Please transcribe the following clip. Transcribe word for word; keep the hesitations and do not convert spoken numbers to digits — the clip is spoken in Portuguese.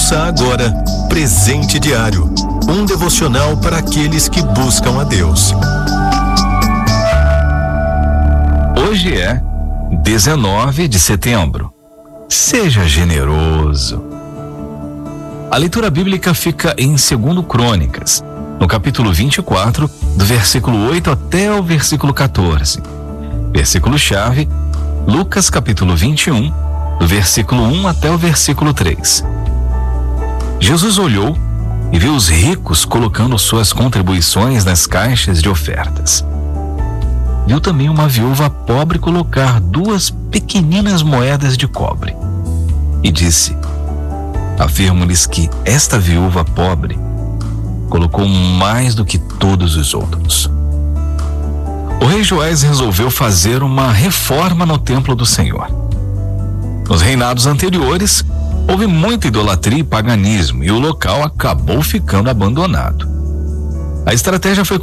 Ouça agora Presente Diário, um devocional para aqueles que buscam a Deus. Hoje é dezenove de setembro. Seja generoso. A leitura bíblica fica em Segundo Crônicas, no capítulo vinte e quatro, do versículo oito até o versículo quatorze. Versículo-chave, Lucas capítulo vinte e um, do versículo um até o versículo três. Jesus olhou e viu os ricos colocando suas contribuições nas caixas de ofertas. Viu também uma viúva pobre colocar duas pequeninas moedas de cobre. E disse: afirmo-lhes que esta viúva pobre colocou mais do que todos os outros. O rei Joás resolveu fazer uma reforma no templo do Senhor. Nos reinados anteriores, houve muita idolatria e paganismo e o local acabou ficando abandonado. A estratégia foi